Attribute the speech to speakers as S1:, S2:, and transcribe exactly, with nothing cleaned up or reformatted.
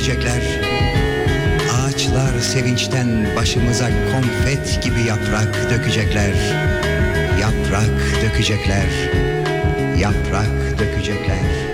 S1: diyecekler. Ağaçlar sevinçten başımıza konfet gibi yaprak dökecekler. Yaprak dökecekler. Yaprak dökecekler.